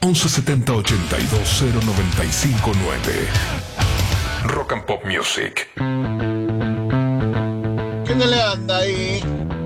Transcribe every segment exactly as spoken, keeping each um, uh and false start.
once setenta ochenta y dos cero noventa y cinco nueve. Rock and Pop Music. ¿Qué no le anda ahí?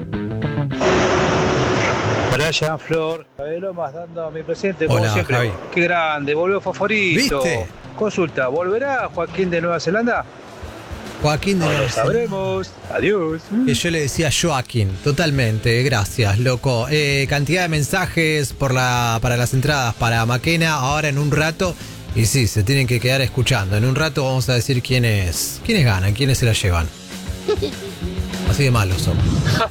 Brian, Flor, Javier Lomas dando a mi presidente como Hola, siempre. Javi. Qué grande, volvió Fosforito. ¿Viste? Consulta, ¿volverá Joaquín de Nueva Zelanda? Joaquín de No Nueva lo Zelanda. sabremos. Adiós. Que yo le decía Joaquín, totalmente, gracias, loco. Eh, cantidad de mensajes por la, para las entradas para Maquena, ahora en un rato. Y sí, se tienen que quedar escuchando. En un rato vamos a decir quiénes, quiénes ganan, quiénes se la llevan. Así de malos somos.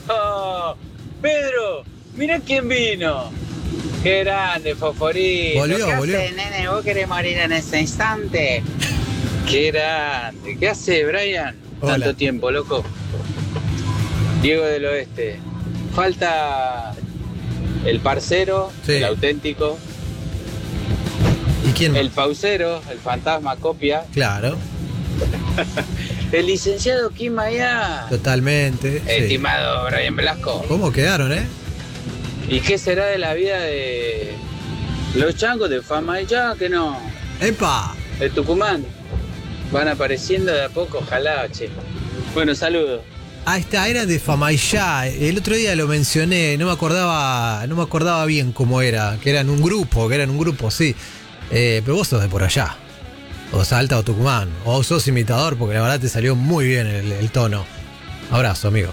Pedro, mira quién vino. Qué grande, Fosforito. Volvió, ¿Qué volvió. haces, nene? ¿Vos querés morir en ese instante? Qué grande. ¿Qué hace, Brian? Hola. Tanto tiempo, loco. Diego del Oeste. Falta el parcero, Sí. el auténtico, ¿Y quién más? el pausero, el fantasma copia, Claro, el licenciado Kim Mayá, totalmente. sí. estimado Brian Velasco. ¿Cómo quedaron, eh? ¿Y qué será de la vida de los changos de Fama ya que no? ¡Epa! De Tucumán. Van apareciendo de a poco, ojalá, che. Bueno, saludos. Ah, está, era de Famayá. El otro día lo mencioné, no me acordaba, no me acordaba bien cómo era, que eran un grupo, que eran un grupo, sí. Eh, pero vos sos de por allá. O Salta o Tucumán. O sos imitador, porque la verdad te salió muy bien el, el tono. Abrazo, amigo.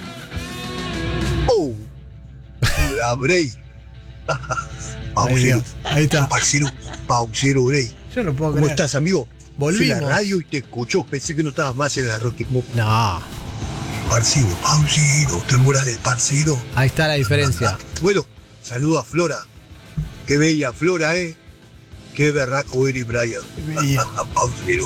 ¡Oh! La Bray. Ahí, ahí está. Parcero, Pausero Bray. Yo no puedo ¿Cómo creer. estás, amigo? Volvimos. Fui a la radio y te escuchó. Pensé que no estabas más en la Rocky Pop. No, Parcero, Pausero. ¿Te acuerdas del parcero? ahí está la diferencia. Bueno, saludo a Flora. Qué bella Flora, ¿eh? Qué berraco eres, Brian. bella. Pausero.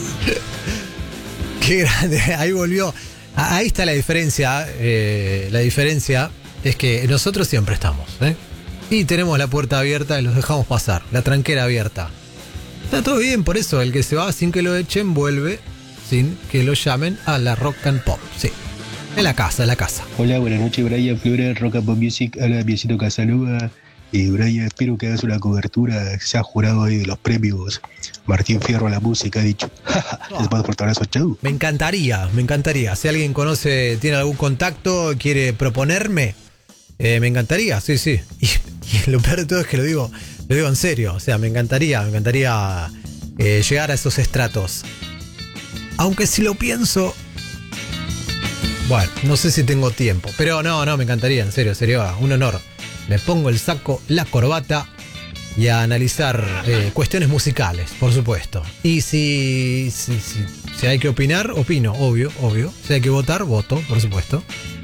Qué grande, ahí volvió. Ah, ahí está la diferencia. eh, la diferencia es que nosotros siempre estamos, ¿eh? Y tenemos la puerta abierta y los dejamos pasar, la tranquera abierta. Está todo bien, por eso el que se va sin que lo echen vuelve sin que lo llamen a la Rock and Pop. Sí, en la casa, en la casa. Hola, buenas noches, Brian Flores, Rock and Pop Music, habla Piecito Casanova. Y Brian, espero que hagas una cobertura, que sea jurado ahí de los premios Martín Fierro a la música, ha dicho. Les mando fuerte abrazo, chau. Me encantaría, me encantaría. Si alguien conoce, tiene algún contacto, quiere proponerme, eh, me encantaría, sí, sí. Y, y lo peor de todo es que lo digo, lo digo en serio. O sea, me encantaría, me encantaría eh, llegar a esos estratos. Aunque si lo pienso, bueno, no sé si tengo tiempo. Pero no, no, me encantaría, en serio, sería un honor. Me pongo el saco, la corbata y a analizar eh, cuestiones musicales, por supuesto. Y si, si, si, si hay que opinar, opino, obvio, obvio. Si hay que votar, voto, por supuesto.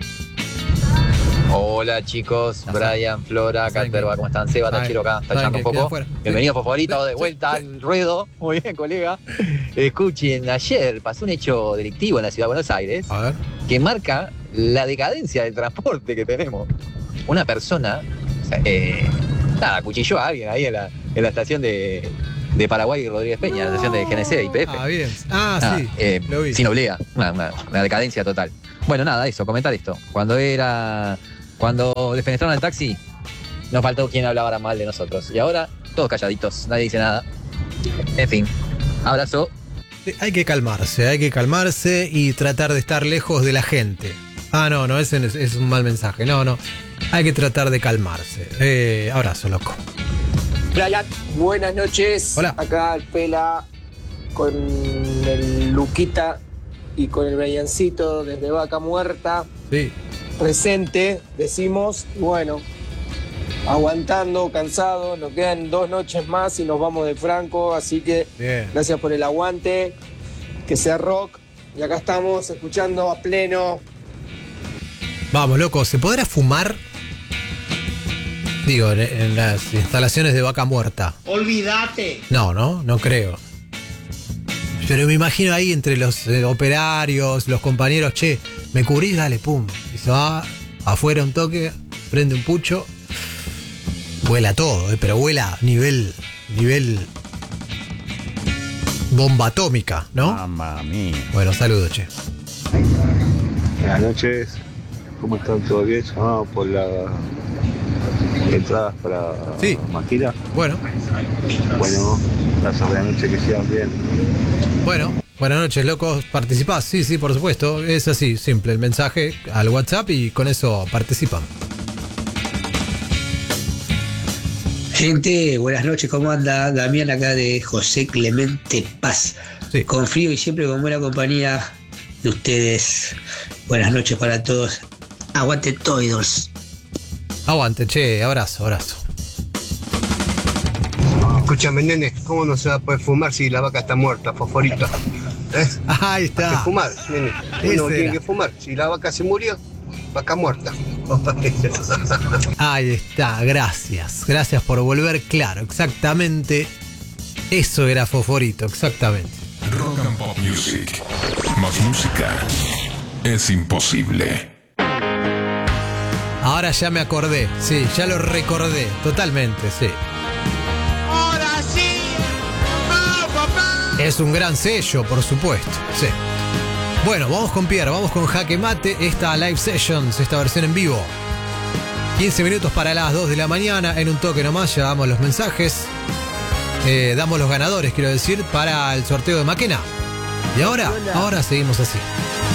Hola chicos, Brian, Flora, ¿Saben Canterba, qué? ¿cómo están? Seba, ¿Saben- Tachiro acá, saben tachando que un queda poco. afuera? Bienvenido, Fosforito, de Sí, vuelta sí. al ruedo. Muy bien, colega. Escuchen, ayer pasó un hecho delictivo en la ciudad de Buenos Aires A ver. que marca la decadencia del transporte que tenemos. Una persona, eh, nada, cuchilló a alguien ahí en la, en la estación de, de Paraguay y Rodríguez Peña, la estación de G N C, I P F. Ah, bien. Ah, Nada, sí. eh, lo vi. sin obliga, una, una- una decadencia total. Bueno, nada, eso, comentar esto. Cuando era. Cuando defenestraron al taxi, nos faltó quien hablara mal de nosotros. Y ahora, todos calladitos, nadie dice nada. En fin, abrazo. Sí, hay que calmarse, hay que calmarse y tratar de estar lejos de la gente. Ah, no, no, ese es, es un mal mensaje. No, no. Hay que tratar de calmarse. Eh, abrazo, loco. Brian, buenas noches. Hola. Acá el Pela con el Luquita y con el Briancito desde Vaca Muerta. Sí. Presente, decimos. Y bueno, aguantando, cansado. Nos quedan dos noches más y nos vamos de Franco. Así que Bien. gracias por el aguante. Que sea rock. Y acá estamos escuchando a pleno. Vamos, loco, ¿se podrá fumar? Digo, en, en las instalaciones de Vaca Muerta. Olvídate. No, no, no creo. Pero me imagino ahí entre los eh, operarios, los compañeros, che, ¿me cubrís? Dale, pum. Y se va afuera un toque, prende un pucho. Vuela todo, eh, pero vuela nivel, nivel bomba atómica, ¿no? Mamma mía. Bueno, saludos, che. Buenas noches, ¿cómo están? ¿Todo bien? Llamado por la entradas para Sí. Maquila. Bueno, Bueno, las horas de la noche que sigan bien. bueno. Buenas noches, locos. ¿Participás? Sí, sí, por supuesto. Es así, simple. El mensaje al WhatsApp y con eso participan. Gente, buenas noches, ¿cómo anda? Damián acá de José Clemente Paz. Sí. Con frío y siempre con buena compañía de ustedes. Buenas noches para todos. Aguante todos. Aguante, che. Abrazo, abrazo. Escúchame, nene, ¿cómo no se va a poder fumar si la vaca está muerta, fosforito? ¿Eh? Ahí Hay que está. fumar, nene. Ese Uno tiene era. que fumar. Si la vaca se murió, vaca muerta. Ahí está. Gracias. Gracias por volver claro. Exactamente. Eso era Fosforito. Exactamente. Rock and Pop Music. Más música es imposible. Ahora ya me acordé. Sí, ya lo recordé. Totalmente, sí. Ahora sí. ¡Vamos, papá! Es un gran sello, por supuesto. Sí. Bueno, vamos con Pierre, vamos con Jaque Mate, esta Live Sessions, esta versión en vivo. quince minutos para las dos de la mañana, en un toque nomás, ya damos los mensajes. Eh, damos los ganadores, quiero decir, para el sorteo de Maquena. Y ahora, ahora seguimos así.